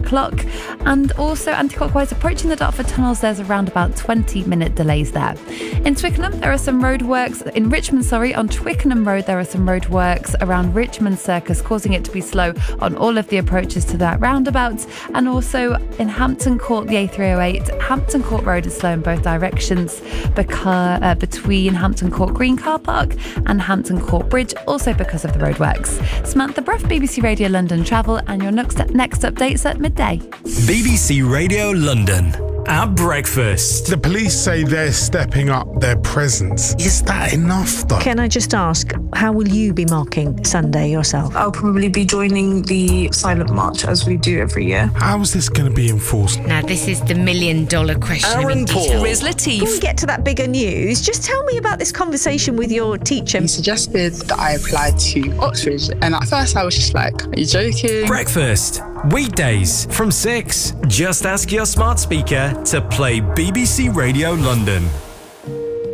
o'clock. And also anti-clockwise approaching the Dartford tunnels, there's around about 20-minute delays there. In Twickenham, there are some roadworks. In Richmond, on Twickenham Road, there are some roadworks around Richmond Circus, causing it to be slow on all of the approaches to that roundabout. And also in Hampton Court, the A308, Hampton Court Road is slow in both directions between Hampton Court Green Car Park and Hampton Court Bridge, also because of the roadworks. Samantha Bruff, BBC Radio London Travel, and your next updates at midday. BBC Radio London. At breakfast. The police say they're stepping up their presence. Is that enough, though? Can I just ask, how will you be marking Sunday yourself? I'll probably be joining the silent march as we do every year. How is this going to be enforced? Now, this is the $1 million question. Aaron Paul. Riz Latif. Before we get to that bigger news, just tell me about this conversation with your teacher. He suggested that I apply to Oxford, and at first I was just like, are you joking? Breakfast. Weekdays from 6. Just ask your smart speaker to play BBC Radio London.